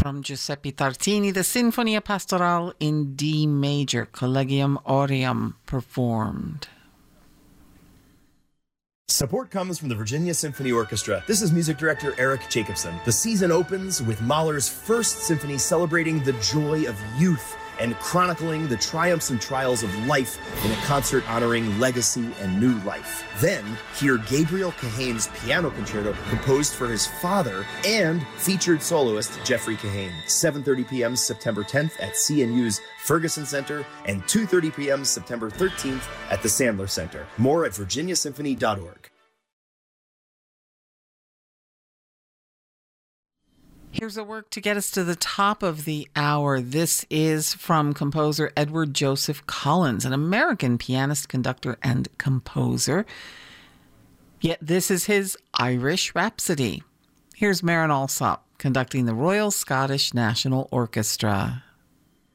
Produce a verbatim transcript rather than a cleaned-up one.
from Giuseppe Tartini, the Sinfonia Pastorale in D major, Collegium Aureum, performed. Support comes from the Virginia Symphony Orchestra. This is music director Eric Jacobson. The season opens with Mahler's first symphony celebrating the joy of youth and chronicling the triumphs and trials of life in a concert honoring legacy and new life. Then, hear Gabriel Kahane's piano concerto composed for his father and featured soloist Jeffrey Kahane. seven thirty p.m. September tenth at C N U's Ferguson Center and two thirty p.m. September thirteenth at the Sandler Center. More at virginia symphony dot org. Here's a work to get us to the top of the hour. This is from composer Edward Joseph Collins, an American pianist, conductor, and composer. Yet this is his Irish Rhapsody. Here's Marin Alsop conducting the Royal Scottish National Orchestra.